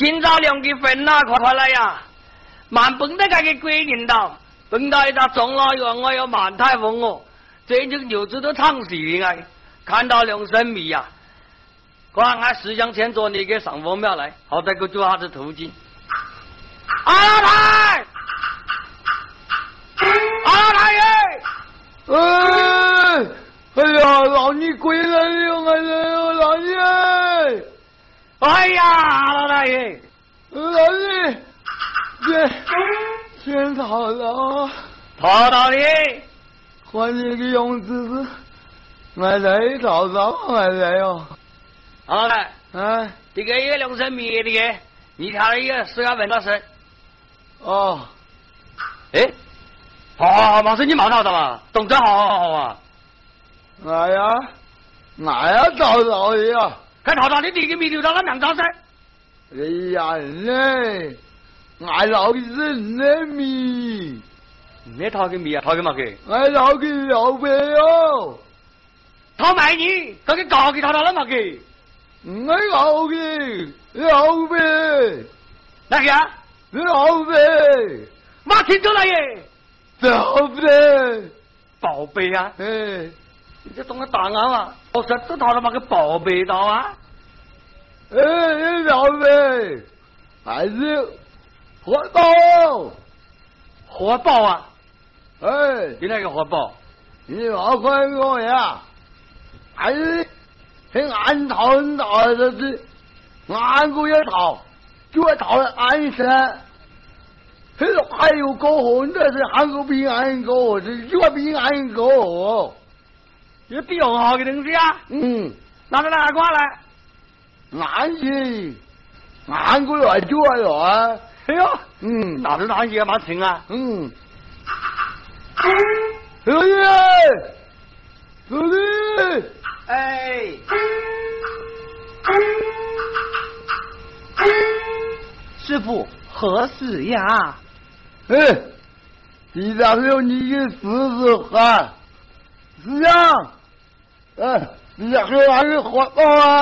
今朝两个分呐，快来呀！满本的这个鬼领导，本到一个钟老员，我要满太风哦，这只牛子都唱戏啊！看到两生米呀，赶快石像前做你给上佛庙来，好歹给做下子途径。阿老太，阿老太爷！ 哎呀，老你归来了，哎呀，老爷！ 哎呀，老大爷， 老爷，天讨了， 讨到你， 换你个样子是，我来讨到我来哦。 老大， 这个也两生米的，你看了也是要问到神。 哦， 好，马上你冒到的嘛，动作好啊。 我呀找到呀。 看讨到你第一个米留到那两张噻。 哎呀嘞，我老人的米。 你讨个米啊？讨个嘛给？ 我老给老辈哦。 讨卖你，这个高给讨到了嘛给？ 我老给老辈。 哪个啊？ 老辈。 马听着了耶。 宝贝。 宝贝啊？ 你这懂个答案啊？我说这讨了嘛个宝贝刀啊？ 老辈，还是活宝。 活宝啊？ 你那个活宝？ 你老快我呀，还是很暗讨很大的是，俺个也讨，就讨了暗山。还有高火，那是韩国比俺高，是就比俺高。 这比较好的东西啊。拿着哪个来？ 俺去，俺过来就来。 哎呦，拿着哪些蛮轻啊？ 老爷，老爷， 师傅何事呀？ 地上有你的狮子汉，是呀，地上有俺的活宝啊。